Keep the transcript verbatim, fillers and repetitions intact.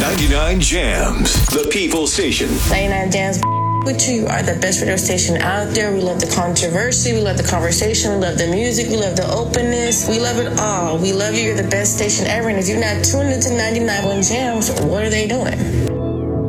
ninety-nine Jams, the People Station. ninety-nine Jams, with you are the best radio station out there. We love the controversy. We love the conversation. We love the music. We love the openness. We love it all. We love you. You're the best station ever. And if you're not tuned into ninety-nine Jams, what are they doing?